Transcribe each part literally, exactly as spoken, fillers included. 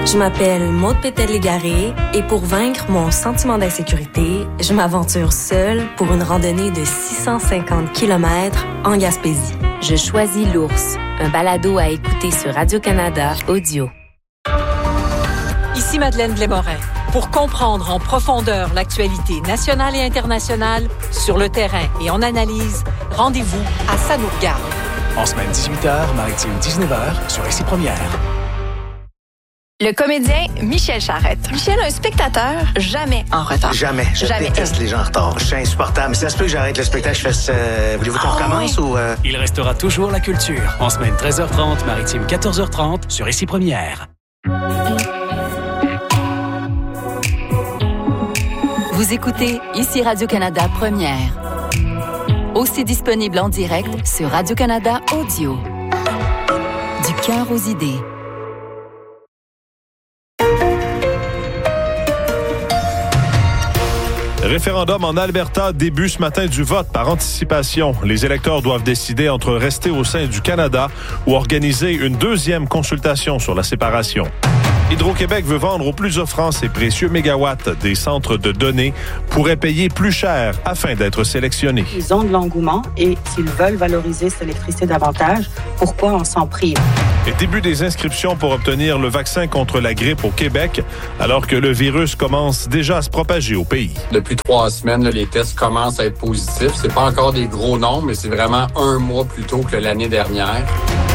Je m'appelle Maude Pétel-Légaré et pour vaincre mon sentiment d'insécurité, je m'aventure seule pour une randonnée de six cent cinquante kilomètres en Gaspésie. Je choisis l'ours, un balado à écouter sur Radio-Canada Audio. Ici Madeleine Blais-Morin. Pour comprendre en profondeur l'actualité nationale et internationale, sur le terrain et en analyse, rendez-vous à Ça nous regarde. En semaine dix-huit heures, maritime dix-neuf heures, sur Ici Première. Le comédien Michel Charette. Michel, un spectateur jamais en retard. Jamais. Je jamais. déteste les gens en retard. Je suis insupportable. Ça se peut que j'arrête le spectacle, je fasse... Euh, voulez-vous qu'on oh, recommence oui. ou... Euh... Il restera toujours la culture. En semaine treize heures trente, maritime quatorze heures trente, sur Ici Première. Vous écoutez Ici Radio-Canada Première. Aussi disponible en direct sur Radio-Canada Audio. Du cœur aux idées. Référendum en Alberta, début ce matin du vote par anticipation. Les électeurs doivent décider entre rester au sein du Canada ou organiser une deuxième consultation sur la séparation. Hydro-Québec veut vendre au plus offrant ses précieux mégawatts. Des centres de données pourraient payer plus cher afin d'être sélectionnés. Ils ont de l'engouement et s'ils veulent valoriser cette électricité davantage, pourquoi on s'en prive? Et début des inscriptions pour obtenir le vaccin contre la grippe au Québec, alors que le virus commence déjà à se propager au pays. Depuis trois semaines, là, les tests commencent à être positifs. C'est pas encore des gros nombres, mais c'est vraiment un mois plus tôt que l'année dernière.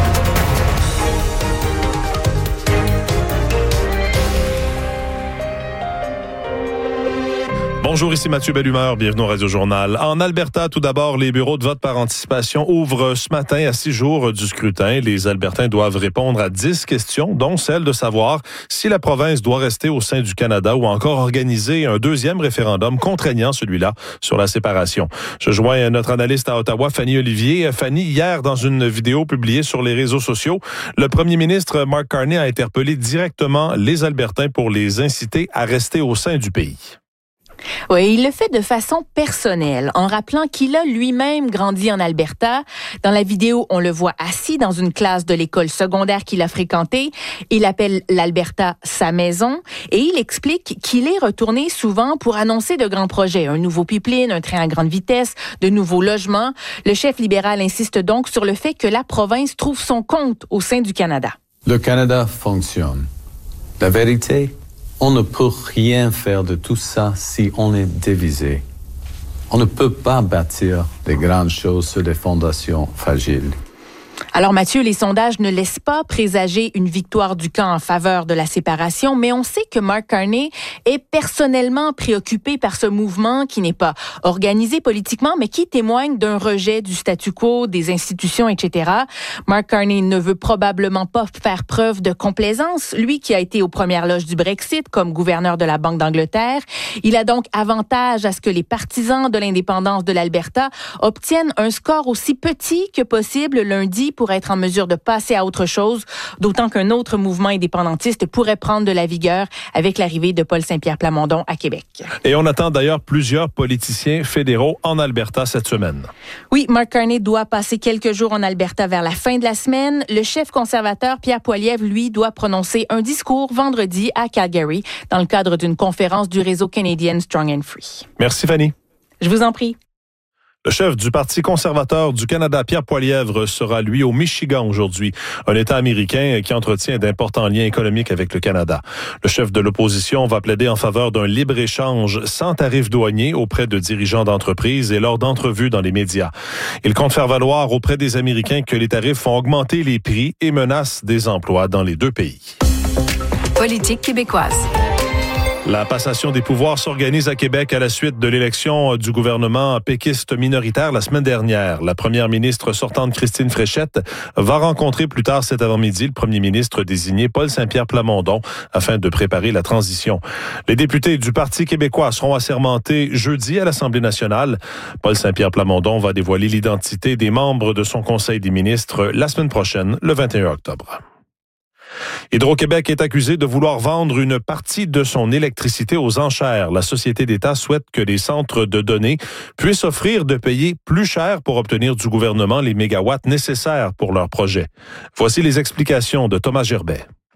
Bonjour, ici Mathieu Bellumeur, bienvenue au Radio-Journal. En Alberta, tout d'abord, les bureaux de vote par anticipation ouvrent ce matin à six jours du scrutin. Les Albertains doivent répondre à dix questions, dont celle de savoir si la province doit rester au sein du Canada ou encore organiser un deuxième référendum contraignant, celui-là, sur la séparation. Je joins notre analyste à Ottawa, Fanny Olivier. Fanny, hier, dans une vidéo publiée sur les réseaux sociaux, le premier ministre Mark Carney a interpellé directement les Albertains pour les inciter à rester au sein du pays. Oui, il le fait de façon personnelle, en rappelant qu'il a lui-même grandi en Alberta. Dans la vidéo, on le voit assis dans une classe de l'école secondaire qu'il a fréquentée. Il appelle l'Alberta sa maison et il explique qu'il est retourné souvent pour annoncer de grands projets. Un nouveau pipeline, un train à grande vitesse, de nouveaux logements. Le chef libéral insiste donc sur le fait que la province trouve son compte au sein du Canada. Le Canada fonctionne. La vérité, on ne peut rien faire de tout ça si on est divisé. On ne peut pas bâtir des grandes choses sur des fondations fragiles. Alors Mathieu, les sondages ne laissent pas présager une victoire du camp en faveur de la séparation, mais on sait que Mark Carney est personnellement préoccupé par ce mouvement qui n'est pas organisé politiquement, mais qui témoigne d'un rejet du statu quo, des institutions, et cetera. Mark Carney ne veut probablement pas faire preuve de complaisance, lui qui a été aux premières loges du Brexit comme gouverneur de la Banque d'Angleterre. Il a donc avantage à ce que les partisans de l'indépendance de l'Alberta obtiennent un score aussi petit que possible lundi pour être en mesure de passer à autre chose, d'autant qu'un autre mouvement indépendantiste pourrait prendre de la vigueur avec l'arrivée de Paul Saint-Pierre Plamondon à Québec. Et on attend d'ailleurs plusieurs politiciens fédéraux en Alberta cette semaine. Oui, Mark Carney doit passer quelques jours en Alberta vers la fin de la semaine. Le chef conservateur Pierre Poilievre, lui, doit prononcer un discours vendredi à Calgary dans le cadre d'une conférence du réseau canadien Strong and Free. Merci Fanny. Je vous en prie. Le chef du Parti conservateur du Canada, Pierre Poilievre, sera, lui, au Michigan aujourd'hui, un État américain qui entretient d'importants liens économiques avec le Canada. Le chef de l'opposition va plaider en faveur d'un libre-échange sans tarifs douaniers auprès de dirigeants d'entreprises et lors d'entrevues dans les médias. Il compte faire valoir auprès des Américains que les tarifs font augmenter les prix et menacent des emplois dans les deux pays. Politique québécoise. La passation des pouvoirs s'organise à Québec à la suite de l'élection du gouvernement péquiste minoritaire la semaine dernière. La première ministre sortante Christine Fréchette va rencontrer plus tard cet avant-midi le premier ministre désigné Paul Saint-Pierre Plamondon afin de préparer la transition. Les députés du Parti québécois seront assermentés jeudi à l'Assemblée nationale. Paul Saint-Pierre Plamondon va dévoiler l'identité des membres de son Conseil des ministres la semaine prochaine, le vingt et un octobre. Hydro-Québec est accusé de vouloir vendre une partie de son électricité aux enchères. La Société d'État souhaite que les centres de données puissent offrir de payer plus cher pour obtenir du gouvernement les mégawatts nécessaires pour leur projet. Voici les explications de Thomas Gerbet.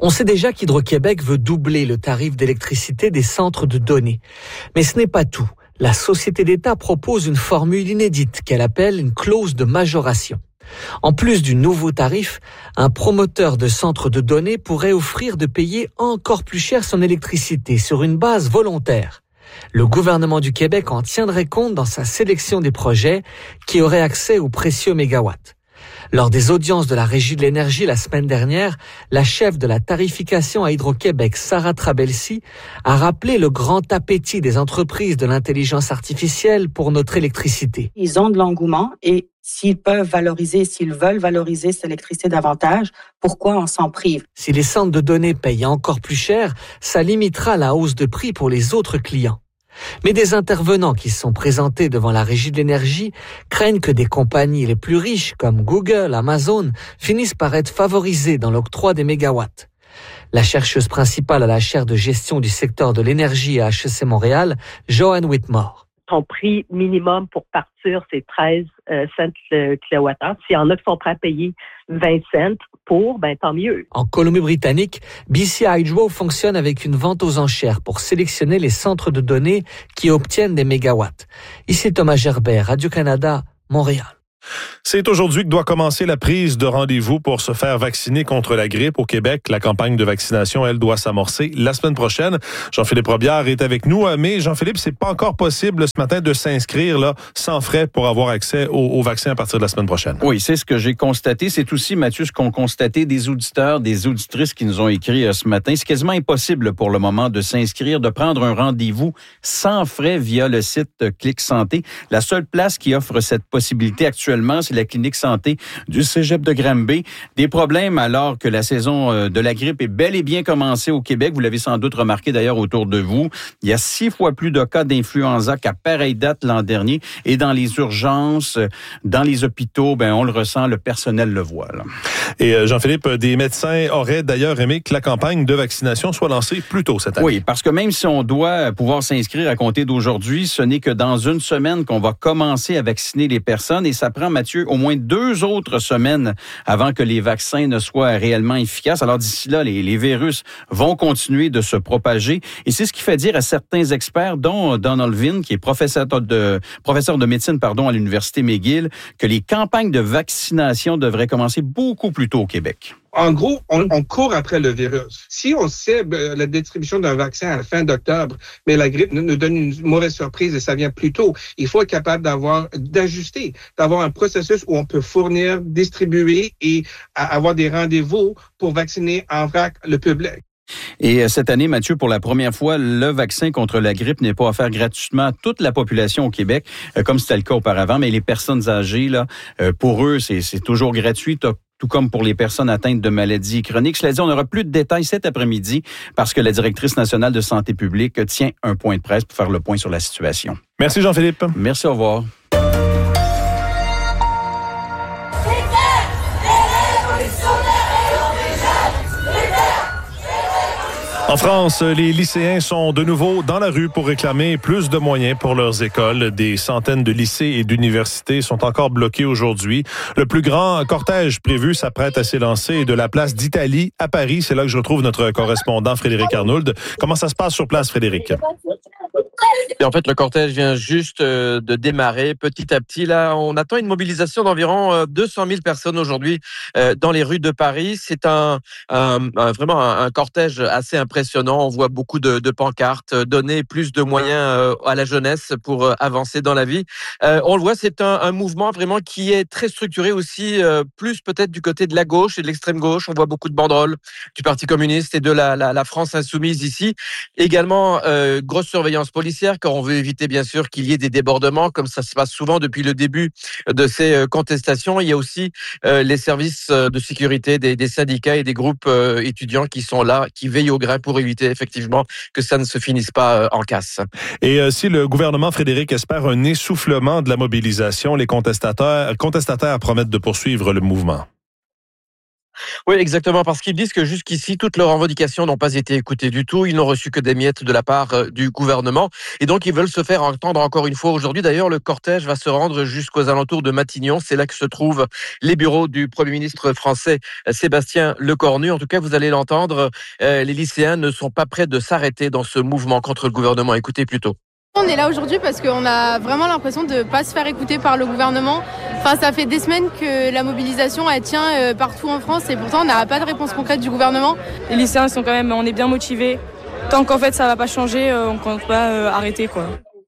On sait déjà qu'Hydro-Québec veut doubler le tarif d'électricité des centres de données. Mais ce n'est pas tout. La Société d'État propose une formule inédite qu'elle appelle une clause de majoration. En plus du nouveau tarif, un promoteur de centres de données pourrait offrir de payer encore plus cher son électricité sur une base volontaire. Le gouvernement du Québec en tiendrait compte dans sa sélection des projets qui auraient accès aux précieux mégawatts. Lors des audiences de la Régie de l'énergie la semaine dernière, la chef de la tarification à Hydro-Québec, Sarah Trabelsi, a rappelé le grand appétit des entreprises de l'intelligence artificielle pour notre électricité. Ils ont de l'engouement et s'ils peuvent valoriser, s'ils veulent valoriser cette électricité davantage, pourquoi on s'en prive? Si les centres de données payent encore plus cher, ça limitera la hausse de prix pour les autres clients. Mais des intervenants qui se sont présentés devant la Régie de l'énergie craignent que des compagnies les plus riches comme Google, Amazon finissent par être favorisées dans l'octroi des mégawatts. La chercheuse principale à la chaire de gestion du secteur de l'énergie à H E C Montréal, Joanne Whitmore. Son prix minimum pour partir, c'est treize euh, cents le kilowattheure. S'il y en a qui sont prêts à payer vingt cents pour, ben tant mieux. En Colombie-Britannique, B C Hydro fonctionne avec une vente aux enchères pour sélectionner les centres de données qui obtiennent des mégawatts. Ici Thomas Gerbert, Radio-Canada, Montréal. C'est aujourd'hui que doit commencer la prise de rendez-vous pour se faire vacciner contre la grippe au Québec. La campagne de vaccination, elle, doit s'amorcer la semaine prochaine. Jean-Philippe Robillard est avec nous, mais Jean-Philippe, c'est pas encore possible ce matin de s'inscrire là sans frais pour avoir accès au, au vaccin à partir de la semaine prochaine. Oui, c'est ce que j'ai constaté. C'est aussi, Mathieu, ce qu'ont constaté des auditeurs, des auditrices qui nous ont écrit euh, ce matin. C'est quasiment impossible pour le moment de s'inscrire, de prendre un rendez-vous sans frais via le site Clic Santé. La seule place qui offre cette possibilité actuellement, c'est la clinique santé du Cégep de Granby. Des problèmes alors que la saison de la grippe est bel et bien commencée au Québec. Vous l'avez sans doute remarqué d'ailleurs autour de vous. Il y a six fois plus de cas d'influenza qu'à pareille date l'an dernier. Et dans les urgences, dans les hôpitaux, ben on le ressent, le personnel le voit. Là. Et Jean-Philippe, des médecins auraient d'ailleurs aimé que la campagne de vaccination soit lancée plus tôt cette année. Oui, parce que même si on doit pouvoir s'inscrire à compter d'aujourd'hui, ce n'est que dans une semaine qu'on va commencer à vacciner les personnes et ça prend, Mathieu, au moins deux autres semaines avant que les vaccins ne soient réellement efficaces. Alors d'ici là, les, les virus vont continuer de se propager. Et c'est ce qui fait dire à certains experts, dont Donald Vinn, qui est professeur de, professeur de médecine pardon, à l'Université McGill, que les campagnes de vaccination devraient commencer beaucoup plus tôt au Québec. En gros, on, on court après le virus. Si on cible la distribution d'un vaccin à la fin d'octobre, mais la grippe nous donne une mauvaise surprise et ça vient plus tôt, il faut être capable d'avoir, d'ajuster, d'avoir un processus où on peut fournir, distribuer et avoir des rendez-vous pour vacciner en vrac le public. Et cette année, Mathieu, pour la première fois, le vaccin contre la grippe n'est pas offert gratuitement à toute la population au Québec, comme c'était le cas auparavant, mais les personnes âgées, là, pour eux, c'est, c'est toujours gratuit. Tout comme pour les personnes atteintes de maladies chroniques. Cela dit, on n'aura plus de détails cet après-midi parce que la directrice nationale de santé publique tient un point de presse pour faire le point sur la situation. Merci Jean-Philippe. Merci, au revoir. En France, les lycéens sont de nouveau dans la rue pour réclamer plus de moyens pour leurs écoles. Des centaines de lycées et d'universités sont encore bloqués aujourd'hui. Le plus grand cortège prévu s'apprête à s'élancer de la place d'Italie à Paris. C'est là que je retrouve notre correspondant Frédéric Arnould. Comment ça se passe sur place, Frédéric? Et en fait, le cortège vient juste de démarrer petit à petit. Là, on attend une mobilisation d'environ deux cent mille personnes aujourd'hui dans les rues de Paris. C'est un, un, un vraiment un, un cortège assez impressionnant. On voit beaucoup de, de pancartes, donner plus de moyens à la jeunesse pour avancer dans la vie. On le voit, c'est un, un mouvement vraiment qui est très structuré aussi, plus peut-être du côté de la gauche et de l'extrême gauche. On voit beaucoup de banderoles du Parti communiste et de la, la, la France insoumise ici. Également, euh, grosse surveillance policière, car on veut éviter bien sûr qu'il y ait des débordements, comme ça se passe souvent depuis le début de ces contestations. Il y a aussi euh, les services de sécurité des, des syndicats et des groupes euh, étudiants qui sont là, qui veillent au grain pour éviter effectivement que ça ne se finisse pas euh, en casse. Et euh, si le gouvernement, Frédéric, espère un essoufflement de la mobilisation, les contestataires, contestataires promettent de poursuivre le mouvement. Oui, exactement, parce qu'ils disent que jusqu'ici, toutes leurs revendications n'ont pas été écoutées du tout. Ils n'ont reçu que des miettes de la part euh, du gouvernement. Et donc, ils veulent se faire entendre encore une fois aujourd'hui. D'ailleurs, le cortège va se rendre jusqu'aux alentours de Matignon. C'est là que se trouvent les bureaux du Premier ministre français, Sébastien Lecornu. En tout cas, vous allez l'entendre, euh, les lycéens ne sont pas prêts de s'arrêter dans ce mouvement contre le gouvernement. Écoutez plutôt. On est là aujourd'hui parce qu'on a vraiment l'impression de ne pas se faire écouter par le gouvernement. Enfin, ça fait des semaines que la mobilisation elle tient partout en France et pourtant on n'a pas de réponse concrète du gouvernement. Les lycéens sont quand même, on est bien motivés. Tant qu'en fait ça va pas changer, on ne compte pas arrêter quoi.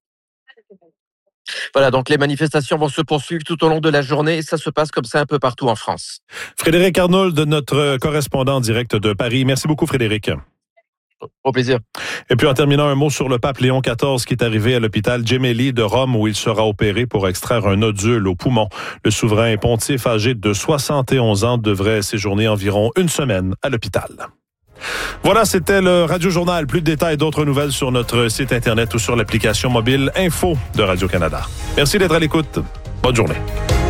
Voilà, donc les manifestations vont se poursuivre tout au long de la journée et ça se passe comme ça un peu partout en France. Frédéric Arnould, notre correspondant direct de Paris. Merci beaucoup, Frédéric. Au plaisir. Et puis en terminant, un mot sur le pape Léon quatorze qui est arrivé à l'hôpital Gemelli de Rome où il sera opéré pour extraire un nodule au poumon. Le souverain pontife âgé de soixante et onze ans devrait séjourner environ une semaine à l'hôpital. Voilà, c'était le Radio Journal. Plus de détails et d'autres nouvelles sur notre site Internet ou sur l'application mobile Info de Radio-Canada. Merci d'être à l'écoute. Bonne journée.